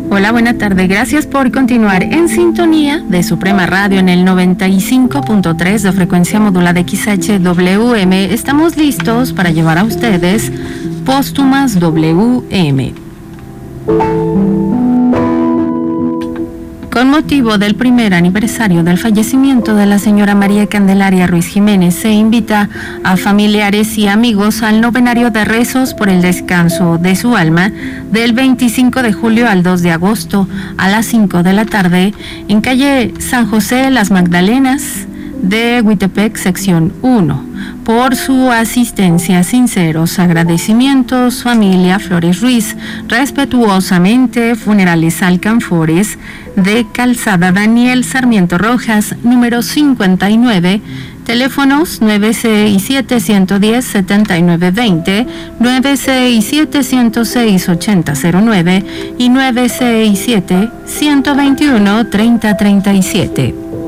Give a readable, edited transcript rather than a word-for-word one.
Hola, buena tarde. Gracias por continuar en sintonía de Suprema Radio en el 95.3 de frecuencia modulada XHWM. Estamos listos para llevar a ustedes Póstumas WM. Con motivo del primer aniversario del fallecimiento de la señora María Candelaria Ruiz Jiménez, se invita a familiares y amigos al novenario de rezos por el descanso de su alma del 25 de julio al 2 de agosto a las 5 de la tarde en calle San José Las Magdalenas de Huitepec, sección 1. Por su asistencia, sinceros agradecimientos, familia Flores Ruiz. Respetuosamente, Funerales Alcanfores de Calzada Daniel Sarmiento Rojas, número 59, teléfonos 967-110-7920, 967-106-8009 y 967-121-3037.